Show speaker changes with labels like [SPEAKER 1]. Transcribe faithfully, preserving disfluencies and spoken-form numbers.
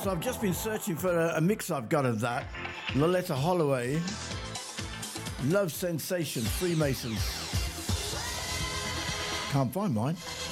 [SPEAKER 1] So I've just been searching for a, a mix I've got of that. Loletta Holloway, Love Sensation, Freemasons. Can't find mine.